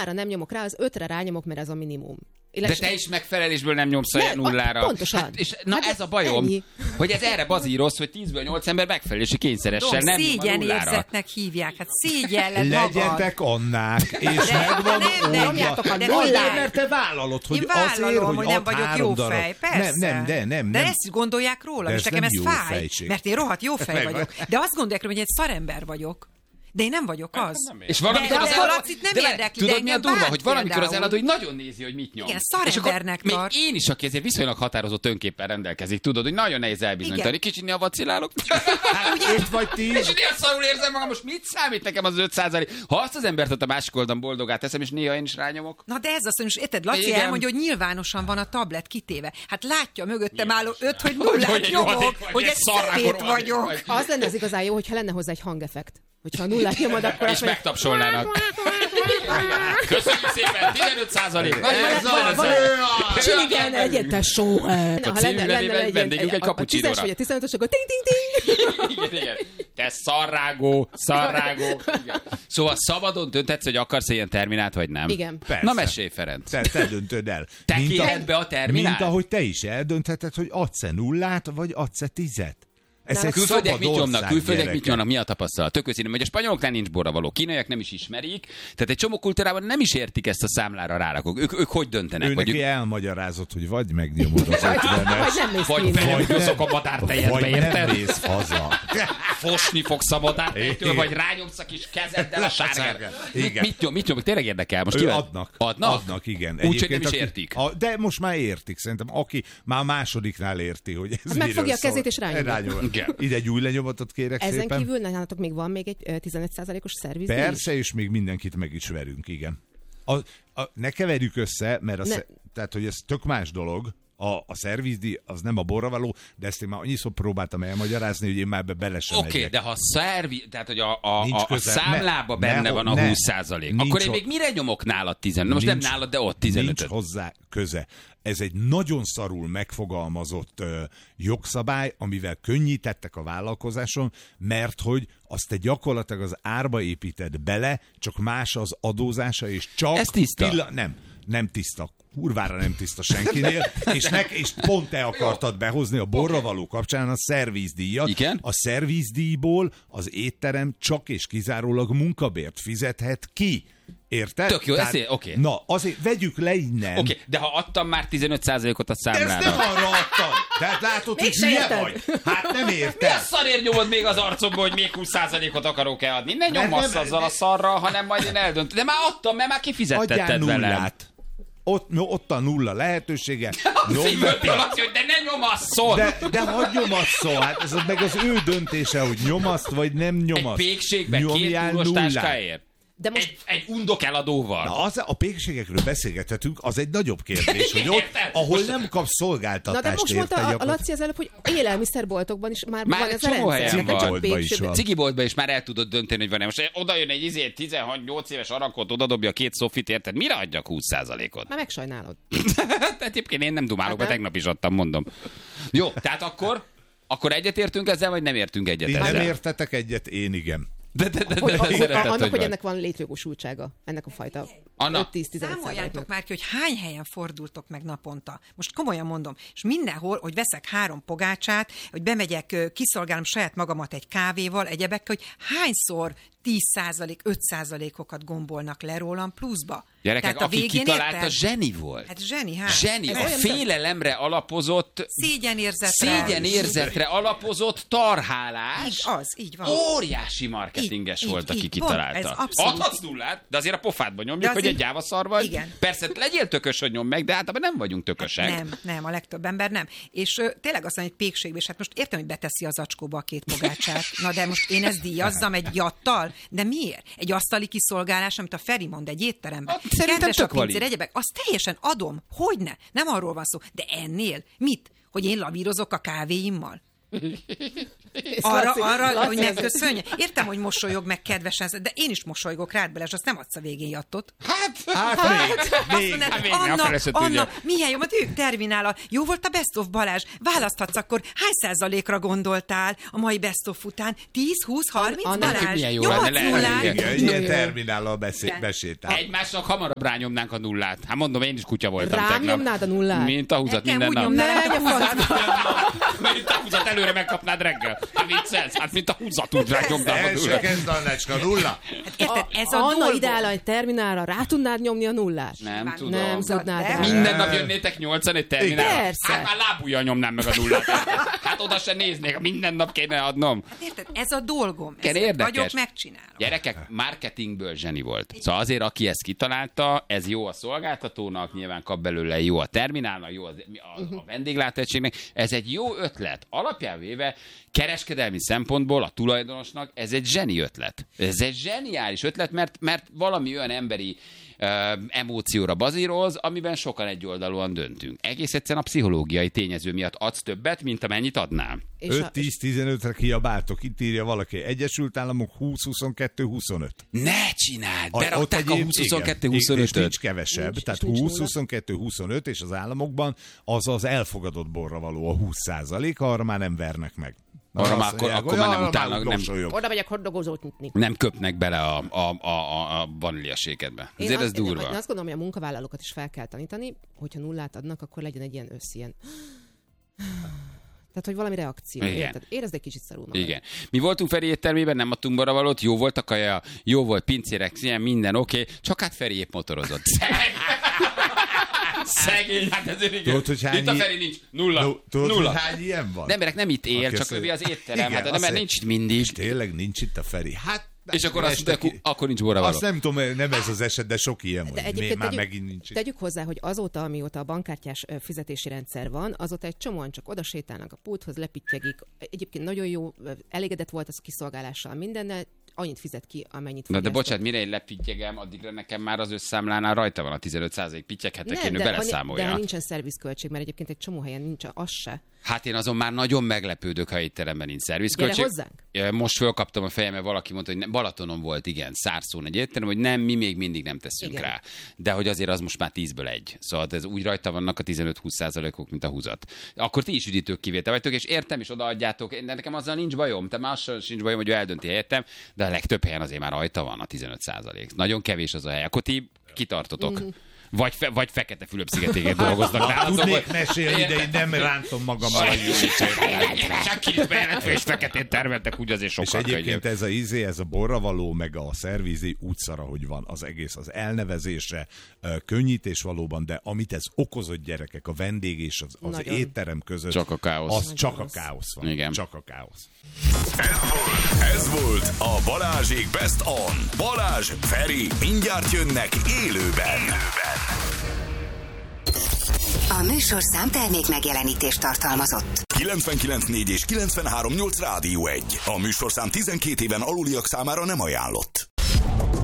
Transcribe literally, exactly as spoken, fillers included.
nullára nem nyomok rá, az ötre rányomok, mert ez a minimum. De te is megfelelésből nem nyomsz a nullára. Pontosan. Hát, és, na hát ez a bajom, ennyi. Hogy ez erre bazíroz, hogy tízből nyolc ember megfelelési kényszeressel nem nyom a nullára. Szégyenérzetnek hívják, hát szégyelled magad. Legyetek annák, és megvan oldva. Azért, mert te vállalod, hogy azért, hogy ad három darab. Nem, nem, de nem. De ezt gondolják róla, és nekem ez fáj, mert én rohadt jó fej vagyok. De azt gondolják róla, hogy egy szarember vagyok. De én nem vagyok az. Nem és valamikor de, az de eladó, Lacit nem de érdekli, tudod mi a durva, hogy valamikor az eladó, hogy például. nagyon nézi, hogy mit nyom. Igen, szarembernek és tart. még én is, aki ezért viszonylag határozott önképpen rendelkezik, tudod, hogy nagyon nehéz elbizonyítani. Kicsit néha vacillálok. Hát itt vagy ti. És néha szarul érzem magam, most mit számít nekem az öt százalék? Ha azt az embert ott a másik oldalon boldogát teszem, és néha én is rányomok. Na de ez azt, hogy most érted, Laci igen. elmondja, hogy nyilvánosan van a tablet kitéve. Hát látja mögöttem álló öt, hogy nullát nyomok, hogy egy szemét vagyok. Az lenne az igazán jó, hogyha lenne hozzá egy hangeffekt. Hogyha a nullát nyomod, akkor... És megtapsolnának. Köszönjük szépen, tizenöt százalék. Igen, egyetes show. A cíművelében vendégünk egy kapucsinóra. A tízes vagy a tizenötös, akkor ting-ting-ting. Igen, igen. Te szarrágó, szarrágó. Igen. Szóval szabadon dönthetsz, hogy akarsz ilyen terminált, vagy nem? Igen. Persze. Na mesélj, Ferenc. Te, te döntöd el. Te mint kéred be a terminált? Mint ahogy te is eldöntheted, hogy adsz-e nullát, vagy adsz-e tizet. Ez egy külföldek mit nyomnak, külföldek mit nyomnak, mi a tapasztalat? Tök őszintén, hogy a spanyoloknál nincs borravaló, kínaiak nem is ismerik, tehát egy csomó kultúrában nem is értik ezt a számlára rárakok. Ők, ők hogy döntenek? Ő neki ők... elmagyarázott, hogy vagy megnyomod az ötvenes, vagy felhúzok a madártejedbe, érted? Vagy nem mész haza. Fosni fogsz a madártejetől, vagy rányomsz a kis kezeddel a sárgára. Mit, mit nyom, mit nyom, tényleg érdekel? Most ő adnak. Adnak? Adnak, igen. Úgy, hogy nem is értik. A, de most már értik, szerintem. Aki már másodiknál érti, hogy ez hát megfogja a kezét és rányomja. Ide egy új lenyomatot kérek ezen szépen. Kívül nálatok még van még egy tizenöt százalékos szerviz? Persze, és még mindenkit meg is verünk, igen. A, a, ne keverjük össze, mert a ne. sze, tehát, hogy ez tök más dolog. A, a szervizdíj az nem a borravaló, de ezt én már annyiszor próbáltam elmagyarázni, hogy én már be bele sem Oké, okay, megyek. de ha szervi, tehát hogy a, a, a, a számlába ne, benne ne, van a ne, húsz százalék, nincs akkor én ho- még mire nyomok nálad tizenöt? Most nincs, nem nálad, de ott tizenötöt. Nincs hozzá köze. Ez egy nagyon szarul megfogalmazott ö, jogszabály, amivel könnyítettek a vállalkozáson, mert hogy azt te gyakorlatilag az árba építed bele, csak más az adózása, és csak... Ez tiszta? Pilla- nem, nem tiszta. Kurvára nem tiszta senkinél, és, nek, és pont te akartad behozni a borravaló kapcsán a szervizdíjat. Igen? A szervizdíjból az étterem csak és kizárólag munkabért fizethet ki. Érted? Tök jó, oké. Okay. Na, azért vegyük le innen. Oké, okay, de ha adtam már tizenöt százalékot a számlára. Ezt nem arra adtam. Tehát látod, hogy hülye vagy? Hát nem érted. Mi a szarért nyomod még az arcomba, hogy még húsz százalékot akarok-e adni? Ne nyomasz nem, azzal a szarral, hanem majd én eldöntöm. De már adtam, mert már kifizettetted adjál velem. nullát. Ott, ott a nulla lehetősége. Szívből azt, hogy de ne nyomasszon! De, de hogy nyomasszon? Hát ez meg az ő döntése, hogy nyomaszt, vagy nem nyomaszt. Egy pékségben két túlós táskáért? De most... Egy, egy undok eladóval. Na, az, a pékségekről beszélgethetünk, az egy nagyobb kérdés, hogy ott, ahol most... nem kapsz szolgáltatást. Na de most érte, mondta a, a Laci az előbb, hogy élelmiszerboltokban is már, már van ez a rendszer. Cigiboltban is van. Cigiboltban is már el tudod dönteni, hogy van-e. Most oda jön egy izé, tizenhat-nyolc éves arakot, oda dobja két szofit, érted? Mire adjak húsz százalékot? Már megsajnálod. Tehát egyébként én nem dumálok, mert tegnap is adtam, mondom. Jó, tehát akkor, akkor egyetértünk ezzel, vagy nem értünk egyet Én ezzel? nem értetek egyet, én igen. De, de, de, de, hogy, de, hogy, szeretett, annak, hogy, hogy ennek van létjogosultsága, ennek a fajta öt-tíz-tizenöt Számoljátok már ki, hogy hány helyen fordultok meg naponta. Most komolyan mondom, és mindenhol, hogy veszek három pogácsát, hogy bemegyek, kiszolgálom saját magamat egy kávéval, egyebekkel, hogy hányszor tíz százalék, öt százalékokat gombolnak le rólam pluszba. Gyerekek, a aki kitalálta, zseni volt. Hát zseni, hát. Zseni, a félelemre alapozott... Szégyenérzetre. Szégyenérzetre alapozott tarhálás. Így az, így van. Óriási marketinges így, volt, így, aki így, kitalálta. Adhatsz nullát, de azért a pofádba nyomjuk, hogy egy gyávaszar vagy. Igen. Persze, legyél tökös, hogy nyom meg, de általában nem vagyunk tökösek. Nem, nem, a legtöbb ember nem. És ö, tényleg azt mondja, egy pékségbe, és hát most értem, hogy beteszi az acskóba a két pogácsát. Na de most én ezt díjazzam egy jattal? De miért? Egy asztali kiszolgálás, amit a Feri mond egy étteremben. Szerintem tök valid. Egyebek, azt teljesen adom. Hogyne? Nem arról van szó. De ennél mit? Hogy én lavírozok a kávéimmal? Arra, arra hogy megköszönje. Értem, hogy mosolyog meg kedvesen, de én is mosolygok rád, Balázs, azt nem adsz a végén jattot. Hát, Hát még, még. Mondod, Hát végre, a Anna, fele se Anna, tudja. milyen jó, mert ők terminál. Jó volt a Best of, Balázs. Választhatsz akkor, hány százalékra gondoltál a mai Best of után? tíz, húsz, harminc, Anna, Balázs? milyen jó Nyomadsz lenne, nullát? lehet, Igen, ilyen terminállal beszé- besétál. egymásnak hamarabb rányomnánk a nullát. Hát mondom, én is kutya voltam Rám tegnap. nyomnád a nullát? Mint a húzat Nekem minden úgy nap. nyomnád. Ne megy a faszba! Mint a húzat előre megkapnád reggel. Hát viccelsz? Hát mint a húzat úgy rányomnám a Első nullát. kezd Annecska, nulla. Érted, ez a Anna dolgom. ideál egy terminálra, rá tudnád nyomni a nullát? Nem tudom. Nem tudnád Nem. rá. Minden nap jönnétek nyolcan egy terminálra? Persze. Hát már lábujjal nyomnám meg a nullát. Hát oda se néznék, minden nap kéne adnom. Érted, ez a dolgom. Igen, Ezért érdekes. vagyok, megcsinálom. Gyerekek, marketingből zseni volt. Szóval azért, aki ezt kitalálta, ez jó a szolgáltatónak, nyilván kap belőle, jó a terminálnak, jó az, a, a vendéglátóegységnek. Ez egy jó ötlet. Alapján véve, kereskedelmi szempontból a tulajdonosnak ez egy zseni ötlet. Ez egy zseniális ötlet, mert, mert valami olyan emberi uh, emócióra bazíroz, amiben sokan egyoldalúan döntünk. Egész egyszerűen a pszichológiai tényező miatt adsz többet, mint amennyit adnál. És a- öt tíz tizenötre kiabáltok, itt írja valaki. Egyesült Államok húsz huszonkettő huszonöt. Ne csináld! A- Berakták a egyéb- húsz huszonkettő igen, és huszonötöt. nincs kevesebb, Nincs, tehát és nincs húsz nulla. huszonkettő huszonöt, és az államokban az az elfogadott borra való a húsz százalék, arra már nem vernek meg. Arra Azt már akkor- mondják, akkor már nem "Jaj, utálnak, nem." mosolyog. Oda megyek hotdogozót nyitni. Nem köpnek bele a, a, a, a, a vaníliasékedbe. Én Azért ez azt, én, durva. én azt gondolom, hogy a munkavállalókat is fel kell tanítani, hogyha nullát adnak, akkor legyen egy ilyen össz, ilyen... Tehát, hogy valami reakció. Igen. Érted? Érezd egy kicsit szarul magad. Igen. Mi voltunk Feri éttermében, nem adtunk baravalót, jó volt a kaja, jó volt pincérek, ilyen minden oké, okay, csak hát Feri épp motorozott. Szegény, hát ezért igen. Tudod, hogy hány Itt a i- Feri nincs. Nulla. No, tudod, Nulla. hogy hány ilyen van? De emberek nem itt él, Aki csak azt- övé az étterem, Igen, hát de azt mert mondja, nincs itt mindig. Tényleg nincs itt a Feri. Hát, És akkor azt este mondják, ki- akkor nincs baravaló. Azt nem tudom, nem ez az eset, de sok ilyen De van. Mi, egyébként már tegyük, megint nincs itt. tegyük hozzá, hogy azóta, amióta a bankkártyás ö, fizetési rendszer van, azóta egy csomóan csak oda sétálnak a pulthoz, lepittyegik. Egyébként nagyon jó, ö, elégedett volt az kiszolgálással mindennel, annyit fizet ki, amennyit Na de fogyaszt. bocsánat, mire én lepittyegem, addigra nekem már az összszámlánál rajta van a tizenöt százalék pittyeghetek, én ő de, ha, beleszámolja. de ha nincsen szervizköltség, mert egyébként egy csomó helyen nincs az se. Hát én azon már nagyon meglepődök, ha étteremben nincs szervizköltség. Gyere hozzánk. Ja, most fölkaptam a fejem, mert valaki mondta, hogy ne, Balatonon volt, igen, Szárszón egy étterem, hogy nem, mi még mindig nem teszünk Igen. rá. De hogy azért az most már tízből egy. Szóval ez úgy rajta vannak a tizenöt-húsz százalékok, mint a húzat. Akkor ti is üdítők kivétel vagytok, és értem, és odaadjátok, de nekem azzal nincs bajom, te mással sincs bajom, hogy ő eldönti helyettem, de a legtöbb helyen azért már rajta van a tizenöt százalék. Nagyon kevés az a hely. Akkor ti kitartotok. Mhm. Vagy, fe, vagy Fekete-Fülöp-szigetében dolgoznak nálatok. Tudnék vagy- mesélni, de én nem rántom magam a Csak két bejelentve és feketén termeltek, úgy azért És sokkal könnyebb. egyébként ez a izé, ez a borra való, meg a szervízi úgy szara, hogy van az egész az elnevezése, ö, könnyítés valóban, de amit ez okozott gyerekek, a vendég és az, az Nagyon. étterem között, Csak a káosz. az Nagyon csak a rossz. káosz van. Igen. Csak a káosz. Ez volt a Balázsék Best On. Balázs, Feri, mindjárt jönnek élőben. A műsorszám termék megjelenítést tartalmazott. kilencvenkilenc négy és kilencvenhárom nyolc Rádió egy. A műsorszám tizenkét éven aluliak számára nem ajánlott.